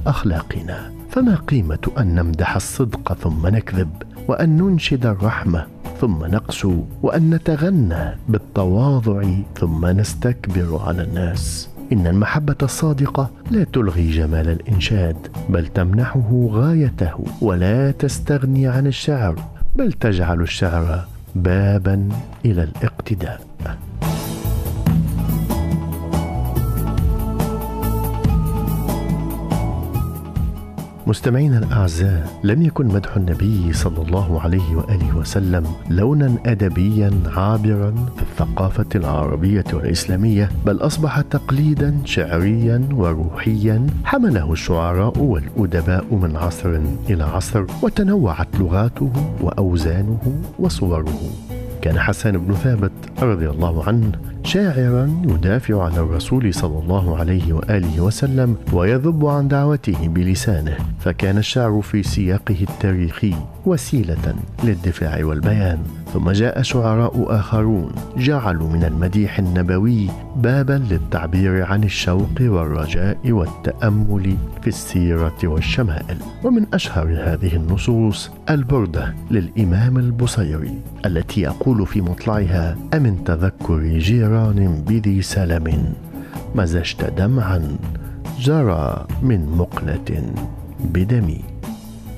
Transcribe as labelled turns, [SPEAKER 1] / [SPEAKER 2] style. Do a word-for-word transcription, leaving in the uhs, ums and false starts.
[SPEAKER 1] أخلاقنا. فما قيمة أن نمدح الصدق ثم نكذب، وأن ننشد الرحمة ثم نقسو، وأن نتغنى بالتواضع ثم نستكبر على الناس؟ إن المحبة الصادقة لا تلغي جمال الإنشاد، بل تمنحه غايته، ولا تستغني عن الشعر، بل تجعل الشعر بابا إلى الاقتداء. مستمعينا الأعزاء، لم يكن مدح النبي صلى الله عليه وآله وسلم لونا أدبيا عابرا في الثقافة العربية والإسلامية، بل أصبح تقليدا شعريا وروحيا حمله الشعراء والأدباء من عصر إلى عصر، وتنوعت لغاته وأوزانه وصوره. كان حسان بن ثابت رضي الله عنه شاعرا يدافع عن الرسول صلى الله عليه وآله وسلم ويذب عن دعوته بلسانه، فكان الشعر في سياقه التاريخي وسيلة للدفاع والبيان. ثم جاء شعراء آخرون جعلوا من المديح النبوي بابا للتعبير عن الشوق والرجاء والتأمل في السيرة والشمائل. ومن أشهر هذه النصوص البردة للإمام البصيري التي يقول في مطلعها: أمن تذكر جيران بذي سلم مزجت دمعا جرى من مقلة بدمي.